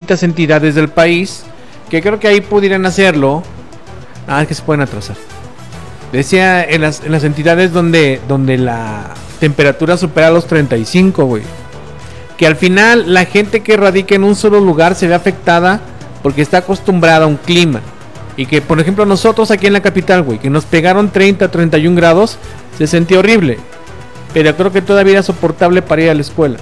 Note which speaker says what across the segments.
Speaker 1: distintas entidades del país, que creo que ahí pudieran hacerlo. Es que se pueden atrasar. Decía en las entidades donde la temperatura supera los 35, güey. Que al final la gente que radica en un solo lugar se ve afectada porque está acostumbrada a un clima. Y que, por ejemplo, nosotros aquí en la capital, güey, que nos pegaron 30, 31 grados, se sentía horrible. Pero creo que todavía era soportable para ir a la escuela.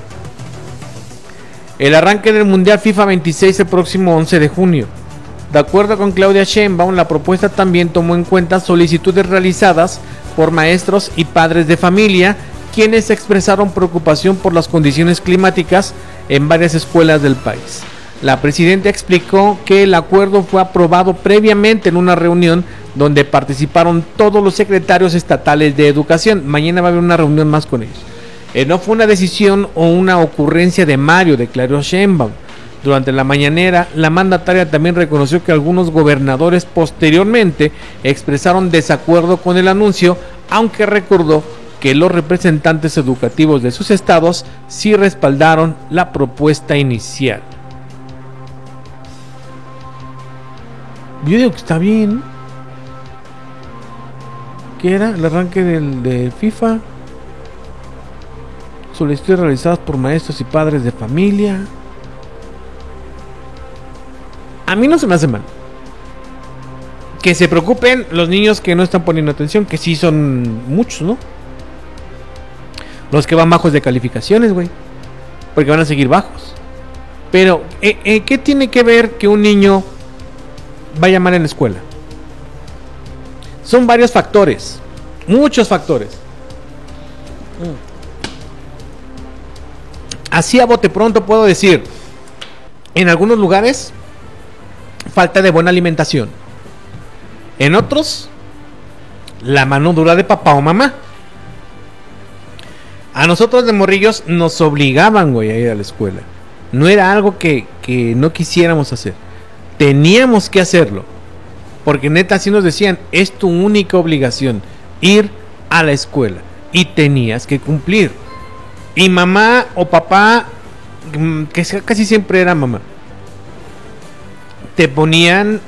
Speaker 1: El arranque del Mundial FIFA 26 el próximo 11 de junio. De acuerdo con Claudia Sheinbaum, la propuesta también tomó en cuenta solicitudes realizadas por maestros y padres de familia, quienes expresaron preocupación por las condiciones climáticas en varias escuelas del país. La presidenta explicó que el acuerdo fue aprobado previamente en una reunión donde participaron todos los secretarios estatales de educación. Mañana va a haber una reunión más con ellos. No fue una decisión o una ocurrencia de Mario, declaró Sheinbaum. Durante la mañanera, la mandataria también reconoció que algunos gobernadores posteriormente expresaron desacuerdo con el anuncio, aunque recordó que los representantes educativos de sus estados sí respaldaron la propuesta inicial. Yo digo que está bien. ¿Qué era? El arranque de FIFA. Solicitudes realizadas por maestros y padres de familia. A mí no se me hace mal. Que se preocupen los niños que no están poniendo atención, que sí son muchos, ¿no? Los que van bajos de calificaciones, güey. Porque van a seguir bajos. Pero, ¿qué tiene que ver que un niño vaya mal en la escuela? Son varios factores. Muchos factores. Así a bote pronto puedo decir, en algunos lugares, falta de buena alimentación. En otros, la mano dura de papá o mamá. A nosotros de morrillos nos obligaban, güey, a ir a la escuela. No era algo que no quisiéramos hacer. Teníamos que hacerlo. Porque neta así nos decían, es tu única obligación, ir a la escuela. Y tenías que cumplir. Y mamá o papá, que casi siempre era mamá, te ponían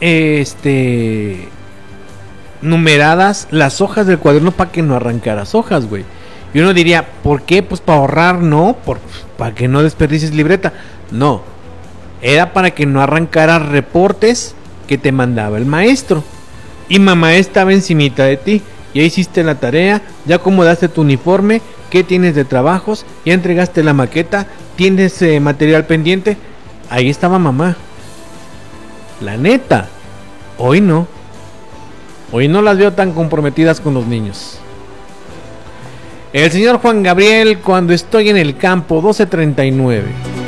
Speaker 1: numeradas las hojas del cuaderno para que no arrancaras hojas, güey. Y uno diría, ¿por qué? Pues para ahorrar, no, para que no desperdicies libreta. No, era para que no arrancaras reportes que te mandaba el maestro. Y mamá estaba encimita de ti. Ya hiciste la tarea, ya acomodaste tu uniforme, ¿qué tienes de trabajos? Ya entregaste la maqueta, tienes material pendiente. Ahí estaba mamá. La neta, hoy no. Hoy no las veo tan comprometidas con los niños. El señor Juan Gabriel, cuando estoy en el campo, 12:39.